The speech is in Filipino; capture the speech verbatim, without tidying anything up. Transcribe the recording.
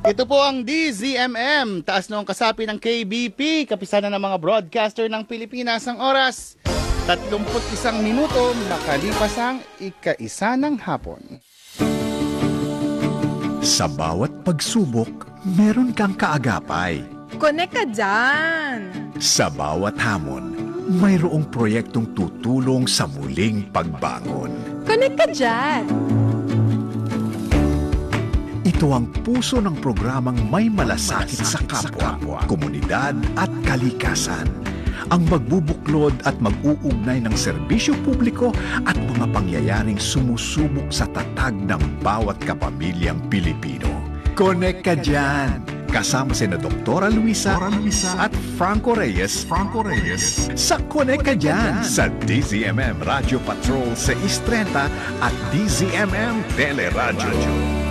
Ito po ang D Z M M, taas noong kasapi ng K B P, kapisanan ng mga broadcaster ng Pilipinas. Ang oras, tatlumpu't isang minuto, makalipas ang ika-isa ng hapon. Sa bawat pagsubok, meron kang kaagapay. Connect ka dyan! Sa bawat hamon, mayroong proyektong tutulong sa muling pagbangon. Connect ka dyan! Ito ang puso ng programang may malasakit sa kapwa, komunidad at kalikasan. Ang magbubuklod at mag-uugnay ng serbisyo publiko at mga pangyayaring sumusubok sa tatag ng bawat kapamilyang Pilipino. Connect ka dyan! Kasama sina Doktora Luisa, Luisa at Franco Reyes, Franco Reyes sa Connect ka dyan sa D Z M M Radio Patrol sa six thirty at D Z M M Teleradio.